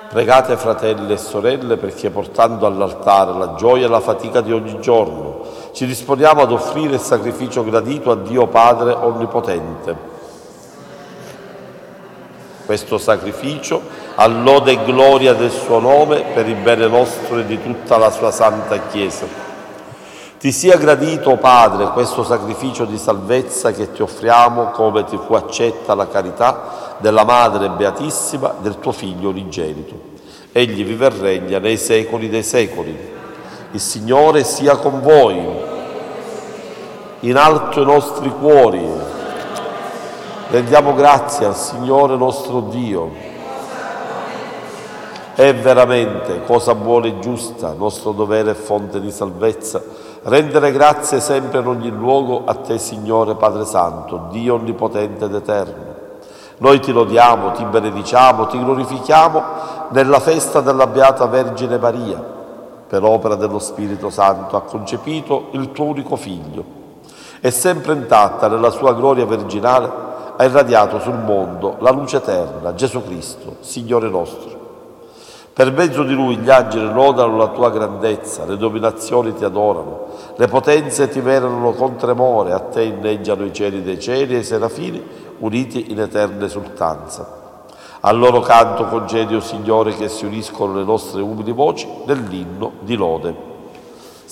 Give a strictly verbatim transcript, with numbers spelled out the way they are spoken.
Pregate, fratelli e sorelle, perché portando all'altare la gioia e la fatica di ogni giorno, ci disponiamo ad offrire il sacrificio gradito a Dio Padre Onnipotente. Questo sacrificio, a lode e gloria del suo nome, per il bene nostro e di tutta la sua Santa Chiesa. Ti sia gradito, Padre, questo sacrificio di salvezza che ti offriamo, come ti fu accetta la carità della Madre Beatissima del tuo Figlio unigenito. Egli vive e regna nei secoli dei secoli. Il Signore sia con voi. In alto i nostri cuori. Rendiamo grazie al Signore nostro Dio. È veramente cosa buona e giusta, nostro dovere e fonte di salvezza, rendere grazie sempre in ogni luogo a te, Signore Padre Santo, Dio onnipotente ed eterno. Noi ti lodiamo, ti benediciamo, ti glorifichiamo nella festa della Beata Vergine Maria. Per opera dello Spirito Santo ha concepito il tuo unico Figlio e sempre intatta nella sua gloria virginale ha irradiato sul mondo la luce eterna, Gesù Cristo, Signore nostro. Per mezzo di Lui gli angeli lodano la tua grandezza, le dominazioni ti adorano, le potenze ti venerano con tremore, a te inneggiano i cieli dei cieli e i serafini uniti in eterna esultanza. Al loro canto concedi, o Signore, che si uniscono le nostre umili voci nell'inno di lode.